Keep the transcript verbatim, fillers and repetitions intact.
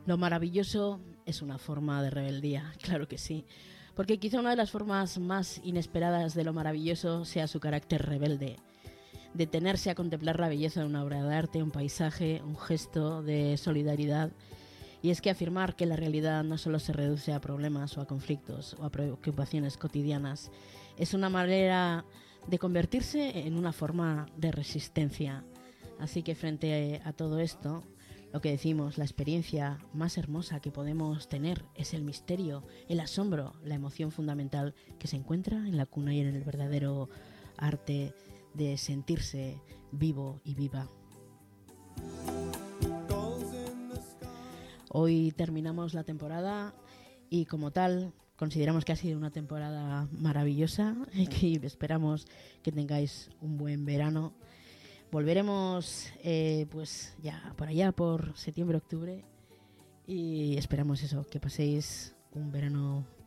Lo maravilloso es una forma de rebeldía, claro que sí, porque quizá una de las formas más inesperadas de lo maravilloso sea su carácter rebelde. Detenerse a contemplar la belleza de una obra de arte, un paisaje, un gesto de solidaridad. Y es que afirmar que la realidad no solo se reduce a problemas o a conflictos o a preocupaciones cotidianas es una manera de convertirse en una forma de resistencia. Así que frente a todo esto, lo que decimos, la experiencia más hermosa que podemos tener es el misterio, el asombro, la emoción fundamental que se encuentra en la cuna y en el verdadero arte de sentirse vivo y viva. Hoy terminamos la temporada y como tal consideramos que ha sido una temporada maravillosa y que esperamos que tengáis un buen verano. Volveremos eh, pues ya por allá por septiembre, octubre y esperamos eso, que paséis un verano